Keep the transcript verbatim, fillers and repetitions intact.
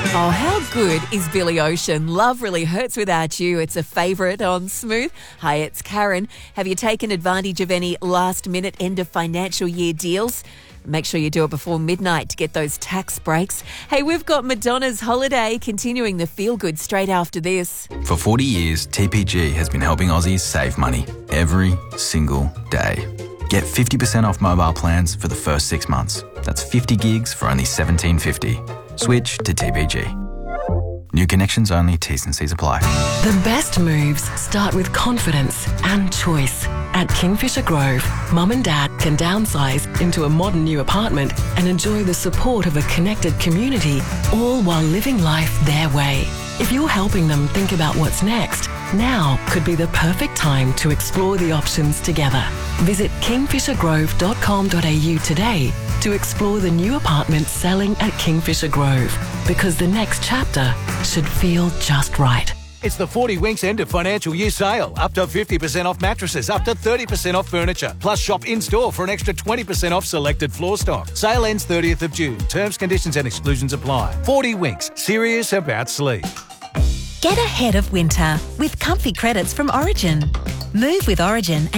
Oh, how good is Billy Ocean? Love really hurts without you. It's a favourite on Smooth. Hi, it's Karen. Have you taken advantage of any last-minute end of financial year deals? Make sure you do it before midnight to get those tax breaks. Hey, we've got Madonna's Holiday continuing the feel-good straight after this. For forty years, T P G has been helping Aussies save money every single day. Get fifty percent off mobile plans for the first six months. That's fifty gigs for only seventeen fifty. Switch to T P G. New connections only, T's and C's apply. The best moves start with confidence and choice. At Kingfisher Grove, Mum and Dad can downsize into a modern new apartment and enjoy the support of a connected community, all while living life their way. If you're helping them think about what's next, now could be the perfect time to explore the options together. Visit kingfisher grove dot com dot a u today to explore the new apartments selling at Kingfisher Grove, because the next chapter should feel just right. It's the forty Winks end of financial year sale. Up to fifty percent off mattresses, up to thirty percent off furniture. Plus shop in-store for an extra twenty percent off selected floor stock. Sale ends thirtieth of June. Terms, conditions and exclusions apply. forty Winks, serious about sleep. Get ahead of winter with comfy credits from Origin. Move with Origin and